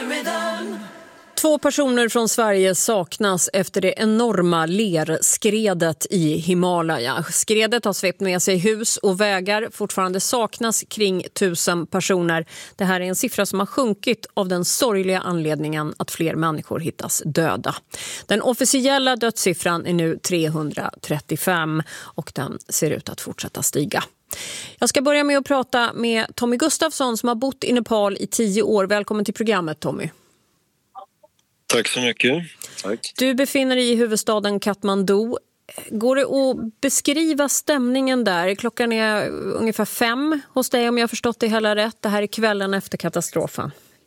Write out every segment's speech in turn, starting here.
2 personer från Sverige saknas efter det enorma lerskredet i Himalaya. Skredet har svept med sig hus och vägar. Fortfarande saknas kring 1000 personer. Det här är en siffra som har sjunkit av den sorgliga anledningen att fler människor hittas döda. Den officiella dödssiffran är nu 335 och den ser ut att fortsätta stiga. Jag ska börja med att prata med Tommy Gustafsson som har bott i Nepal i 10 år. Välkommen till programmet, Tommy. Tack så mycket. Tack. Du befinner dig i huvudstaden Kathmandu. Går det att beskriva stämningen där? Klockan är ungefär 5 hos dig om jag har förstått det hela rätt. Det här är kvällen efter katastrofen.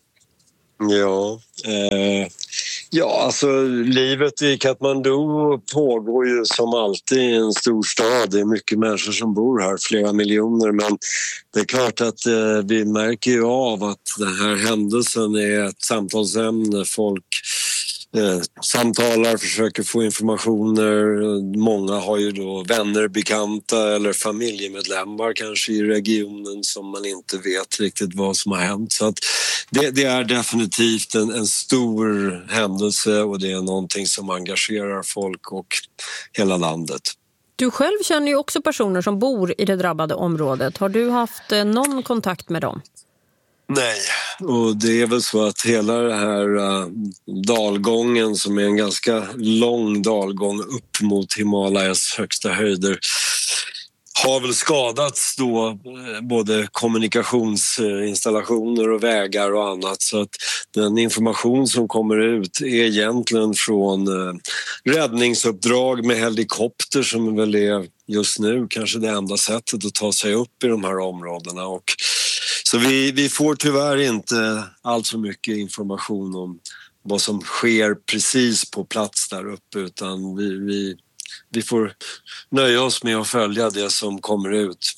Ja, alltså livet i Kathmandu pågår ju som alltid i en stor stad. Det är mycket människor som bor här, flera miljoner. Men det är klart att vi märker ju av att den här händelsen är ett samtalsämne. Folk samtalar, försöker få informationer. Många har ju då vänner, bekanta eller familjemedlemmar kanske i regionen som man inte vet riktigt vad som har hänt. Så att det är definitivt en stor händelse och det är någonting som engagerar folk och hela landet. Du själv känner ju också personer som bor i det drabbade området. Har du haft någon kontakt med dem? Nej, och det är väl så att hela den här dalgången som är en ganska lång dalgång upp mot Himalayas högsta höjder har väl skadats då både kommunikationsinstallationer och vägar och annat, så att den information som kommer ut är egentligen från räddningsuppdrag med helikopter som väl är just nu kanske det enda sättet att ta sig upp i de här områdena. Och så vi får tyvärr inte allt så mycket information om vad som sker precis på plats där uppe, utan vi får nöja oss med att följa det som kommer ut.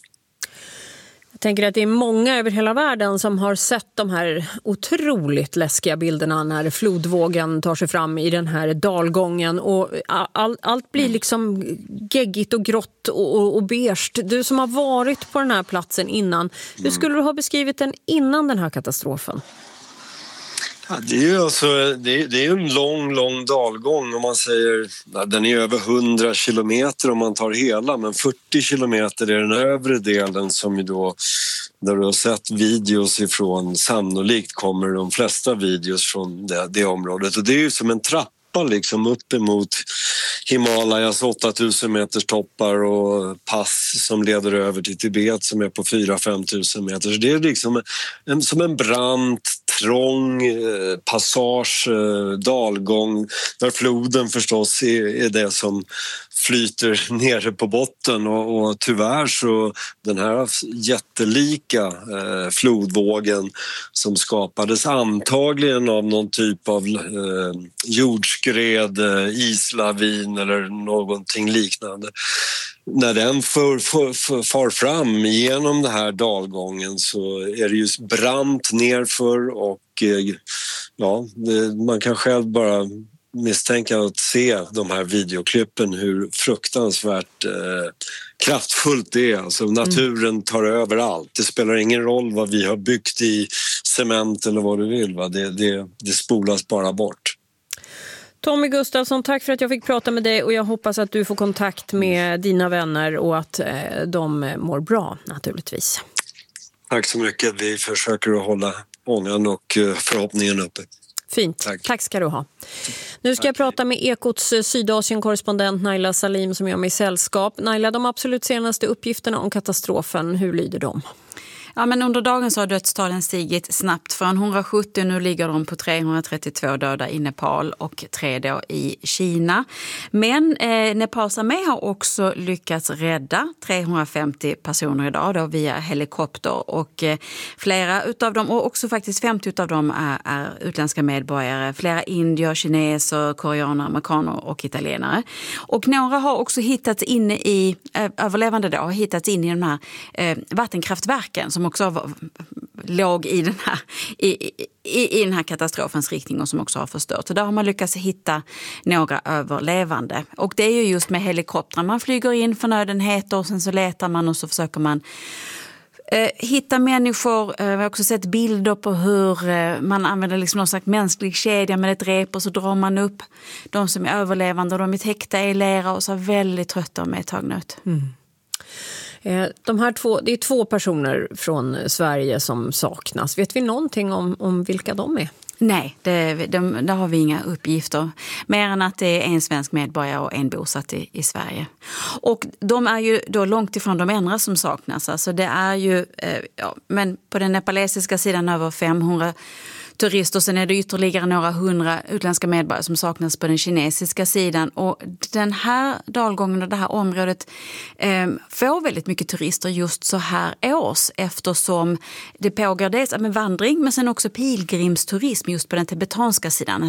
Jag tänker att det är många över hela världen som har sett de här otroligt läskiga bilderna när flodvågen tar sig fram i den här dalgången och allt blir liksom geggigt och grått och beige. Du som har varit på den här platsen innan, hur skulle du ha beskrivit den innan den här katastrofen? Ja, det är ju det är en lång dalgång om man säger, den är över 100 kilometer om man tar hela, men 40 kilometer är den övre delen som ju då, där du har sett videos ifrån, sannolikt kommer de flesta videos från det området, och det är ju som en trappa liksom upp emot Himalayas 8000 meters toppar och pass som leder över till Tibet som är på 4-5 tusen meter. Så det är liksom som en brant, trång passage, dalgång där floden förstås är det som flyter nere på botten, och tyvärr så den här jättelika flodvågen som skapades antagligen av någon typ av jordskred, islavin eller någonting liknande. När den far fram genom den här dalgången så är det just brant nerför, och man kan själv bara misstänka att se de här videoklippen hur fruktansvärt kraftfullt det är. Alltså, naturen tar över allt. Det spelar ingen roll vad vi har byggt i cement eller vad du vill. Va? Det spolas bara bort. Tommy Gustafsson, tack för att jag fick prata med dig, och jag hoppas att du får kontakt med dina vänner och att de mår bra naturligtvis. Tack så mycket. Vi försöker att hålla ångan och förhoppningen uppe. Fint. Tack ska du ha. Nu ska jag prata med Ekots Sydasien-korrespondent Naila Salim som gör mig sällskap. Naila, de absolut senaste uppgifterna om katastrofen, hur lyder de? Ja, men under dagen så har dödstalen stigit snabbt. Från 170 nu ligger de på 332 döda i Nepal och 3 då i Kina. Men Nepals armé har också lyckats rädda 350 personer idag då via helikopter, och flera utav dem, och också faktiskt 50 utav dem är utländska medborgare. Flera indier, kineser, koreaner, amerikaner och italienare. Och några har också hittats inne i, överlevande då, har hittats inne i de här vattenkraftverken som också låg i den här, i den här katastrofens riktning och som också har förstört. Så där har man lyckats hitta några överlevande. Och det är ju just med helikoptrar. Man flyger in förnödenheter och sen så letar man och så försöker man hitta människor. Vi har också sett bilder på hur man använder liksom någon slags mänsklig kedja med ett rep och så drar man upp de som är överlevande och de är täckta i lera och så väldigt trötta och medtagna ut. De här det är 2 personer från Sverige som saknas. Vet vi någonting om vilka de är? Nej, där har vi inga uppgifter. Mer än att det är en svensk medborgare och en bosatt i Sverige. Och de är ju då långt ifrån de andra som saknas. Alltså det är ju, men på den nepalesiska sidan över 500 turister. Sen är det ytterligare några 100 utländska medborgare som saknas på den kinesiska sidan. Och den här dalgången och det här området får väldigt mycket turister just så här års. Eftersom det pågår dels vandring men sen också pilgrimsturism just på den tibetanska sidan.